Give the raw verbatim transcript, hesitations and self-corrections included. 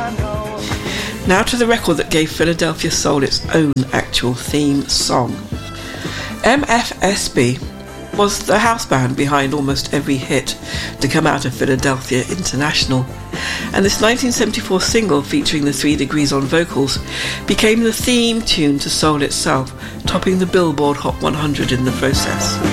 Now to the record that gave Philadelphia Soul its own actual theme song. M F S B was the house band behind almost every hit to come out of Philadelphia International, and this nineteen seventy-four single featuring the Three Degrees on vocals became the theme tune to soul itself, topping the Billboard Hot one hundred in the process.